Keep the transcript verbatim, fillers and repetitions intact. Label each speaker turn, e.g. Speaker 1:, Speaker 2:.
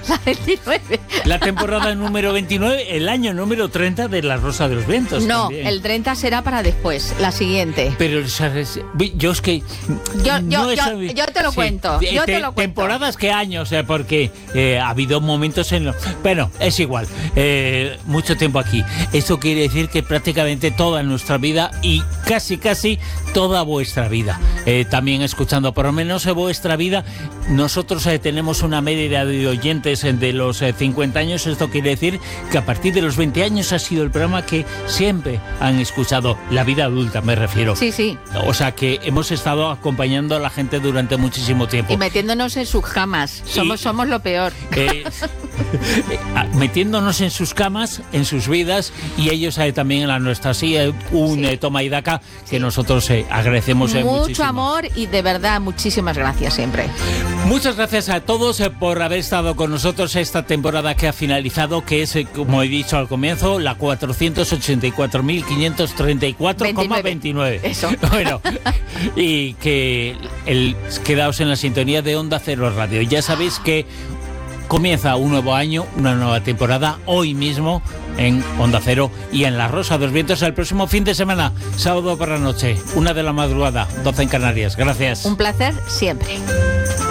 Speaker 1: La veintinueve.
Speaker 2: La temporada número veintinueve, el año número treinta de La Rosa de los Vientos.
Speaker 1: No,
Speaker 2: también.
Speaker 1: el treinta será para después, la siguiente.
Speaker 2: Pero, ¿sabes? Yo es que...
Speaker 1: Yo, yo,
Speaker 2: no he
Speaker 1: yo,
Speaker 2: sabido-
Speaker 1: yo te lo
Speaker 2: Sí.
Speaker 1: cuento, yo te lo cuento.
Speaker 2: Temporadas que años, eh, porque eh, ha habido momentos en los... Bueno, es igual. Eh, mucho tiempo aquí. Esto quiere decir que prácticamente toda nuestra vida y casi, casi toda vuestra vida. Eh, también escuchando, por lo menos en vuestra vida, nosotros eh, tenemos una media de oyentes eh, de los eh, cincuenta años. Esto quiere decir que a partir de los veinte años ha sido el programa que siempre han escuchado. La vida adulta, me refiero.
Speaker 1: Sí, sí.
Speaker 2: O sea que hemos estado acompañando a la gente durante muchísimo tiempo.
Speaker 1: Y metiéndonos en sus camas. Somos,
Speaker 2: Y-
Speaker 1: somos lo peor.
Speaker 2: Eh, eh, metiéndonos en sus camas, en sus vidas, y ellos eh, también en la nuestra. Sí, eh, un
Speaker 1: Sí.
Speaker 2: eh, toma y daca que
Speaker 1: Sí.
Speaker 2: nosotros eh, agradecemos eh,
Speaker 1: Mucho
Speaker 2: muchísimo.
Speaker 1: amor y de verdad muchísimas gracias siempre.
Speaker 2: Muchas gracias a todos eh, por haber estado con nosotros esta temporada que ha finalizado, que es, eh, como he dicho al comienzo, la cuatrocientos ochenta y cuatro mil quinientos treinta y cuatro coma veintinueve.
Speaker 1: Eso.
Speaker 2: Bueno, y que el, quedaos en la sintonía de Onda Cero Radio. Ya sabéis que comienza un nuevo año, una nueva temporada, hoy mismo en Onda Cero y en La Rosa de los Vientos el próximo fin de semana, sábado por la noche, una de la madrugada, doce en Canarias. Gracias.
Speaker 1: Un placer siempre.